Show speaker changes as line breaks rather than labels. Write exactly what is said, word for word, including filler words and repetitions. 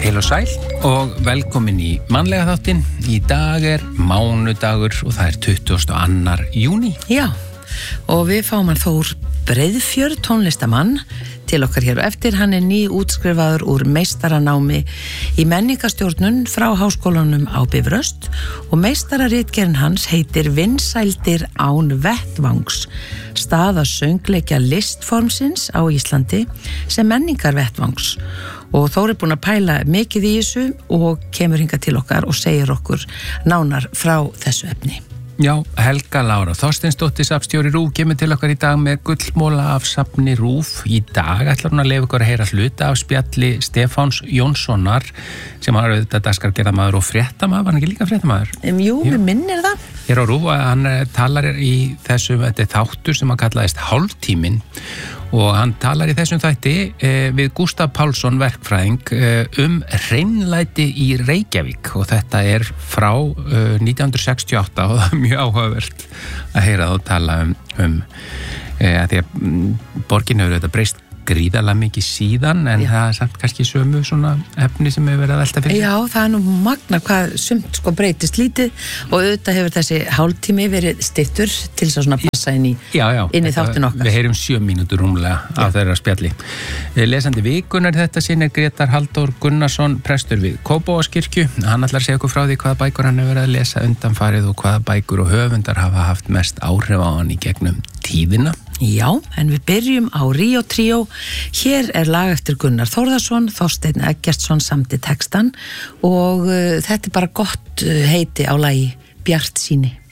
Heil og sæl og velkomin í mannlega þáttinn. Í dag er mánudagur og það er tuttugasta og annar júní.
Já, og við fáum hann Þór Breiðfjörð, tónlistamann, til okkar hér og eftir. Hann er ný útskrifaður úr meistaranámi í menningastjórnun frá Háskólanum á Bifröst og meistararitgerðin hans heitir Vinsældir án vettvangs, staða söngleikja listformsins á Íslandi sem menningarvettvangs. Og Þór er búin að pæla mikið í þessu og kemur hingað til okkar og segir okkur nánar frá þessu efni.
Já, Helga Lára Þorsteinsdóttir, safnstjóri RÚV, kemur til okkar í dag með gullmóla af safni RÚV. Í dag ætlar hún að leyfa ykkur að heyra hluta af spjalli Stefáns Jónssonar, sem har auðvitað dagskrárgerðarmaður og fréttamaður, var hann ekki líka fréttamaður?
Um, jú, jú, við minnir það.
Hér á RÚV, hann talar í þessu, þetta er þáttur sem að kallaðist Hálftíminn, og hann talar í þessum þætti eh, við Gústaf Pálsson verkfræðing eh, um hreinlæti í Reykjavík, og þetta er frá eh, nítján hundruð sextíu og átta og það er mjög áhugavert að heyra þá tala um, um eh, að því að mm, borgin hefur þetta breyst gríðarlega mikið síðan, en Já. það er samt kannski sömu svona efni sem hefur verið að velta fyrir.
Já, það er nú magna hvað sumt sko breytist lítið og auðvitað hefur þessi hálftími verið styttur til þess að svona passa inn í,
já, já,
inn í þáttin okkar.
Við heyrum sjö mínútur rúmlega af þeirra spjalli. Lesandi vikunar þetta sinn er Grétar Halldór Gunnarsson, prestur við Kópavogskirkju. Hann ætlar að segja okkur frá því hvaða bækur hann hefur verið að lesa undanfarið og hvaða bækur og höfundar hafa haft mest áhrif á hann í gegnum tíðina.
Já, en við byrjum á Ríó Tríó. Hér er lag eftir Gunnar Þórðarsson, Þorsteinn Eggertsson samdi textan og uh, þetta er bara gott uh, heiti á lagi, Bjartsýni.